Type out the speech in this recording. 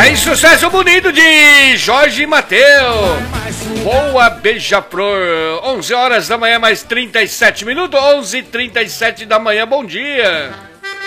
Tem sucesso bonito de Jorge Mateus. Boa Beija-Flor. 11 horas da manhã, mais 37 minutos. 11h37 da manhã, bom dia.